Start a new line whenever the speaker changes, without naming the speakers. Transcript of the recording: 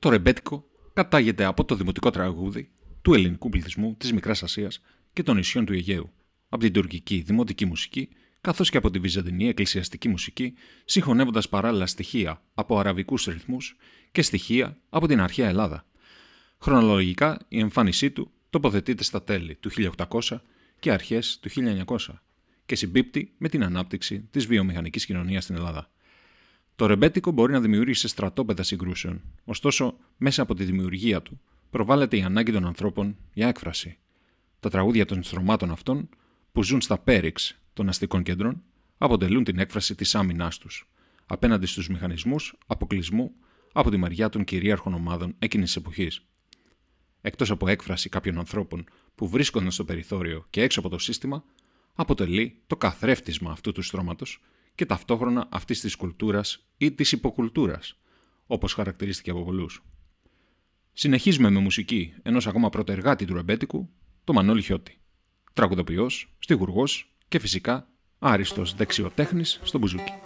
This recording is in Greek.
Το ρεμπέτικο κατάγεται από το δημοτικό τραγούδι του ελληνικού πληθυσμού της Μικράς Ασίας και των νησιών του Αιγαίου, από την τουρκική δημοτική μουσική, καθώς και από τη βυζαντινή εκκλησιαστική μουσική, συγχωνεύοντας παράλληλα στοιχεία από αραβικούς ρυθμούς και στοιχεία από την αρχαία Ελλάδα. Χρονολογικά, η εμφάνισή του τοποθετείται στα τέλη του 1800 και αρχές του 1900 και συμπίπτει με την ανάπτυξη της βιομηχανικής κοινωνίας στην Ελλάδα. Το ρεμπέτικο μπορεί να δημιουργήσει στρατόπεδα συγκρούσεων, ωστόσο, μέσα από τη δημιουργία του προβάλλεται η ανάγκη των ανθρώπων για έκφραση. Τα τραγούδια των στρωμάτων αυτών, που ζουν στα πέριξ των αστικών κέντρων, αποτελούν την έκφραση της άμυνάς τους απέναντι στους μηχανισμούς αποκλεισμού από τη μεριά των κυρίαρχων ομάδων εκείνης της εποχής. Εκτός από έκφραση κάποιων ανθρώπων που βρίσκονταν στο περιθώριο και έξω από το σύστημα, αποτελεί το καθρέφτισμα αυτού του στρώματος και ταυτόχρονα αυτής της κουλτούρας ή της υποκουλτούρας, όπως χαρακτηρίστηκε από πολλούς. Συνεχίζουμε με μουσική ενός ακόμα πρωτεργάτη του ρεμπέτικου, το Μανώλη Χιώτη. Τραγουδοποιός, στιχουργός και φυσικά άριστος δεξιοτέχνης στο μπουζούκι.